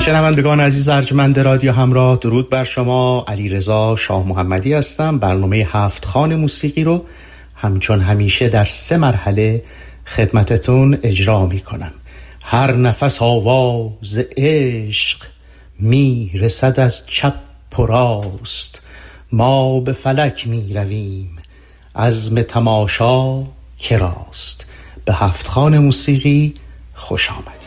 شنوندگان عزیز ارجمند رادیو همراه، درود بر شما. علیرضا شاه محمدی هستم. برنامه 7 خوان موسیقی رو همچون همیشه در 3 مرحله خدمتتون اجرا می کنم. هر نفس آواز عشق می رسد از چپ و راست، ما به فلک می رویم عزم تماشا کراست. به 7 خوان موسیقی خوش آمدید.